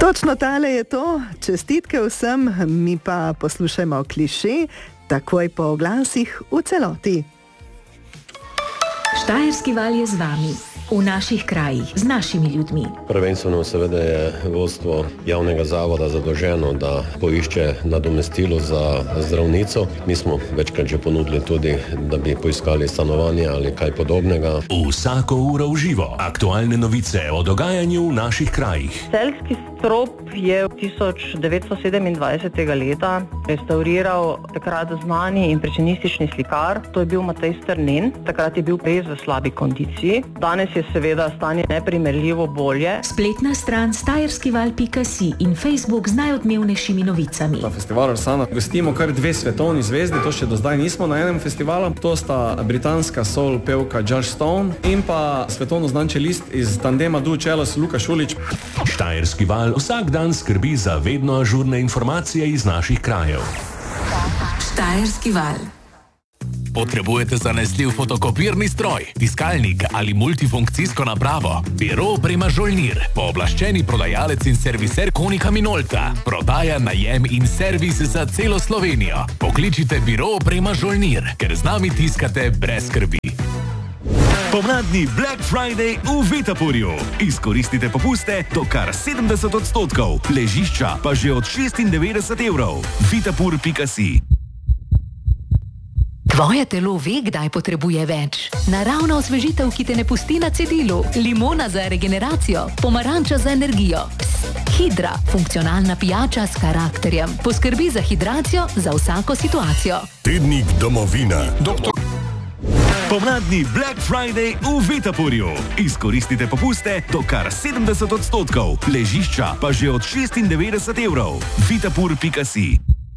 Točno tale je to. Čestitke vsem, mi pa poslušajmo kliše, takoj po oglasih v celoti. Štajerski val je z vami, v naših krajih, z našimi ljudmi. Prvenstveno seveda je vodstvo javnega zavoda zadolženo, da poišče nadomestilo za zdravnico. Mi smo večkrat že ponudili tudi, da bi poiskali stanovanje ali kaj podobnega. Vsako uro v živo, aktualne novice o dogajanju v naših krajih. Celjski strop je 1927. leta restauriral takrat znani impresionistični slikar, to je bil Matej Strnin. Takrat je bil res v slabi kondiciji. Danes je seveda stanje neprimerljivo bolje. Spletna stran štajerskival.si in Facebook z najodmevnejšimi novicami. Na festivalu Arsana gostimo kar 2 svetovni zvezdi, to še do zdaj nismo na enem festivalu. To sta britanska soul pevka Josh Stone in pa svetovno znan čelist iz tandema Duo Cellos Luka Šulić. Štajerski val vsak dan skrbi za vedno ažurne informacije iz naših krajev. Štajerski val. Potrebujete zanesljiv fotokopirni stroj, tiskalnik ali multifunkcijsko napravo? Biro Oprema Žolnir, pooblaščeni prodajalec in serviser Konika Minolta. Prodaja, najem in servis za celo Slovenijo. Pokličite Biro Oprema Žolnir, ker z nami tiskate brez skrbi. Pomladni Black Friday v Vitapurju. Izkoristite popuste do kar 70%, ležišča pa že od 96 evrov. Vitapur.si. Tvoje telo ve, kdaj potrebuje več. Naravna osvežitev, ki te ne pusti na cedilu, limona za regeneracijo, pomaranča za energijo. Hidra, funkcionalna pijača s karakterjem, poskrbi za hidracijo za vsako situacijo. Tednik Domovina. Pomladni Black Friday v Vitapurju. Izkoristite popuste do kar 70%, ležišča pa že od 96 evrov. Vitapur.si.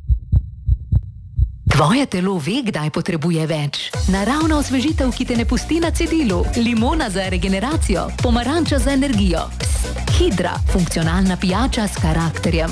Tvoje telo ve, kdaj potrebuje več. Naravna osvežitev, ki te ne pusti na cedilu, limona za regeneracijo, pomaranča za energijo. Hidra, funkcionalna pijača s karakterjem,